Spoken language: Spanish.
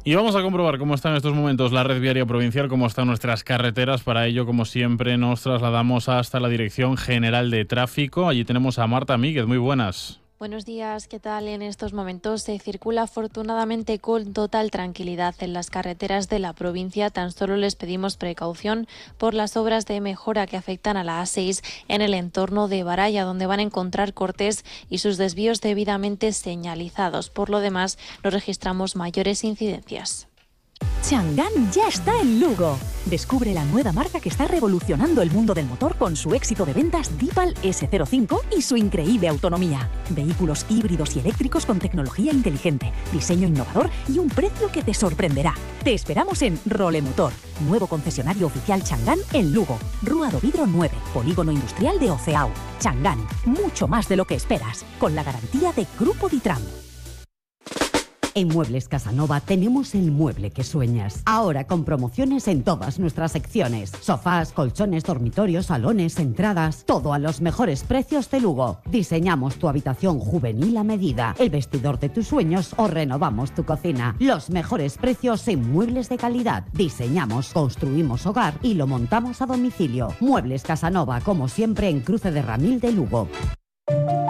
Y vamos a comprobar cómo está en estos momentos la red viaria provincial, cómo están nuestras carreteras. Para ello, como siempre, nos trasladamos hasta la Dirección General de Tráfico. Allí tenemos a Marta Míguez. Muy buenas. Buenos días, ¿qué tal? En estos momentos se circula afortunadamente con total tranquilidad en las carreteras de la provincia. Tan solo les pedimos precaución por las obras de mejora que afectan a la A6 en el entorno de Baraya, donde van a encontrar cortes y sus desvíos debidamente señalizados. Por lo demás, no registramos mayores incidencias. Chang'an ya está en Lugo. Descubre la nueva marca que está revolucionando el mundo del motor con su éxito de ventas Deepal S05 y su increíble autonomía. Vehículos híbridos y eléctricos con tecnología inteligente, diseño innovador y un precio que te sorprenderá. Te esperamos en Rolemotor, nuevo concesionario oficial Chang'an en Lugo. Rúa do Vidro 9, Polígono Industrial de Oceao. Chang'an, mucho más de lo que esperas, con la garantía de Grupo Ditram. En Muebles Casanova tenemos el mueble que sueñas. Ahora con promociones en todas nuestras secciones. Sofás, colchones, dormitorios, salones, entradas. Todo a los mejores precios de Lugo. Diseñamos tu habitación juvenil a medida, el vestidor de tus sueños o renovamos tu cocina. Los mejores precios en muebles de calidad. Diseñamos, construimos hogar y lo montamos a domicilio. Muebles Casanova, como siempre en Cruce de Ramil de Lugo.